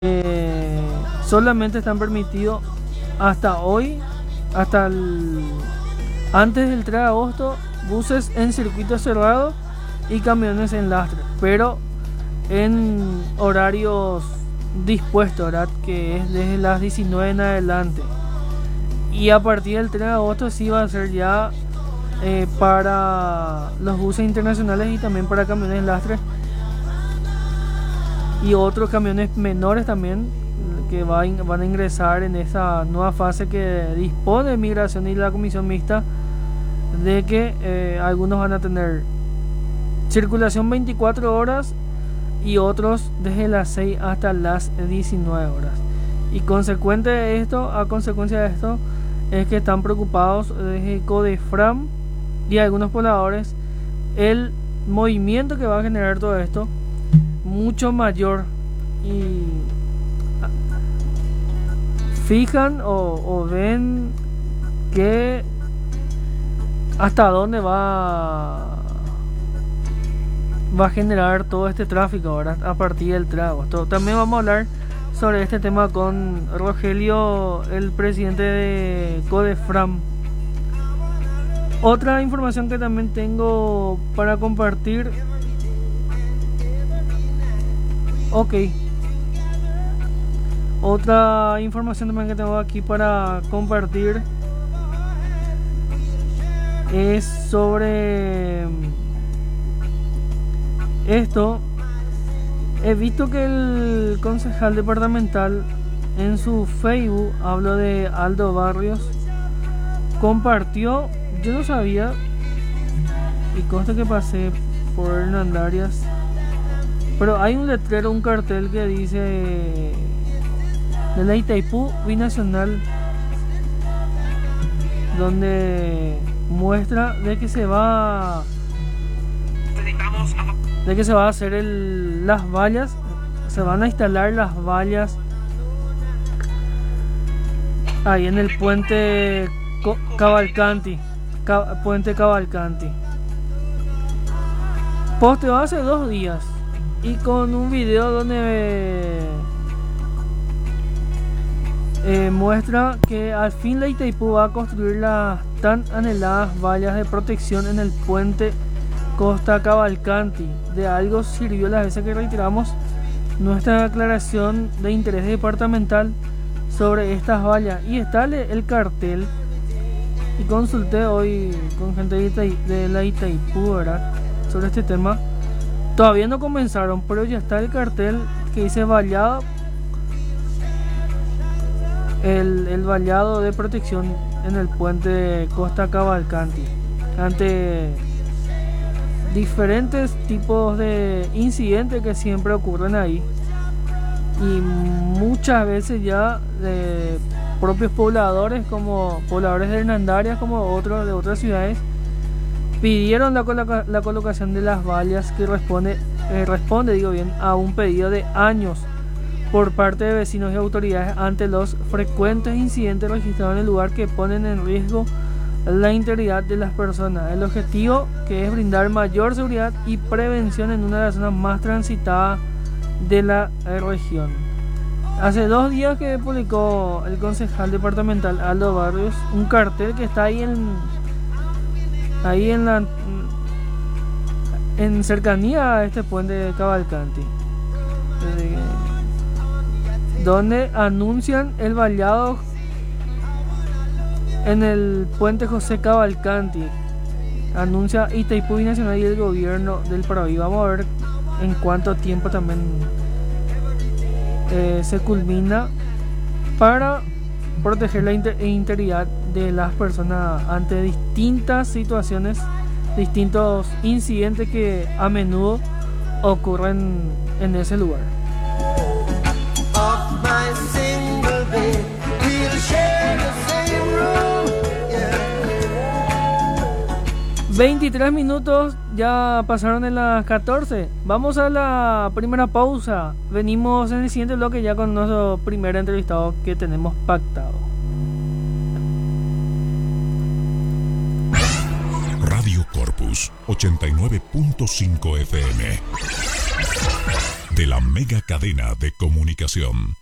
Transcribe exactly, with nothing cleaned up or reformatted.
Eh, solamente están permitidos hasta hoy, hasta el, antes del tres de agosto, buses en circuito cerrado y camiones en lastre, pero en horarios dispuestos, ¿verdad? Que es desde las diecinueve en adelante. Y a partir del tres de agosto sí va a ser ya eh, para los buses internacionales y también para camiones en lastre y otros camiones menores también que va in, van a ingresar en esa nueva fase que dispone Migración y la Comisión Mixta de que eh, algunos van a tener circulación veinticuatro horas y otros desde las seis hasta las diecinueve horas. Y consecuente de esto, a consecuencia de esto, es que están preocupados desde Codefram y algunos pobladores el movimiento que va a generar todo esto mucho mayor, y fijan o, o ven que hasta dónde va va a generar todo este tráfico, ¿verdad? A partir del tres de agosto. También vamos a hablar sobre este tema con Rogelio, el presidente de Codefram. Otra información que también tengo para compartir. Ok. Otra información también que tengo aquí para compartir es sobre esto. He visto que el concejal departamental en su Facebook, hablo de Aldo Barrios, compartió, yo no sabía, y consta que pasé por Hernandarias, pero hay un letrero, un cartel que dice de la Itaipú Binacional, donde muestra de que se va de que se va a hacer el, las vallas, se van a instalar las vallas ahí en el puente Cavalcanti, Ca, puente Cavalcanti. Posteó hace dos días y con un video donde eh, muestra que al fin la Itaipú va a construir las tan anheladas vallas de protección en el puente Costa Cavalcanti. De algo sirvió las veces que retiramos nuestra declaración de interés departamental sobre estas vallas, y está el cartel, y consulté hoy con gente de, Ita- de la Itaipú, ¿verdad?, sobre este tema. Todavía no comenzaron, pero ya está el cartel que dice vallado, el, el vallado de protección en el puente Costa Cavalcanti, ante diferentes tipos de incidentes que siempre ocurren ahí, y muchas veces ya de propios pobladores, como pobladores de Hernandarias, como otros de otras ciudades, pidieron la, coloca- la colocación de las vallas, que responde, eh, responde digo bien, a un pedido de años por parte de vecinos y autoridades ante los frecuentes incidentes registrados en el lugar que ponen en riesgo la integridad de las personas. El objetivo, que es brindar mayor seguridad y prevención en una de las zonas más transitadas de la eh, región. Hace dos días que publicó el concejal departamental Aldo Barrios un cartel que está ahí en ahí en la en cercanía a este puente de Cavalcanti, eh, donde anuncian el vallado en el puente José Cavalcanti. Anuncia Itaipú Binacional y el gobierno del Paraguay. Vamos a ver en cuánto tiempo también eh, se culmina, para proteger la inter- integridad de las personas ante distintas situaciones, distintos incidentes que a menudo ocurren en ese lugar. veintitrés minutos ya pasaron en las catorce. Vamos a la primera pausa. Venimos en el siguiente bloque ya con nuestro primer entrevistado que tenemos pactado. Radio Corpus ochenta y nueve punto cinco F M. de la mega cadena de comunicación.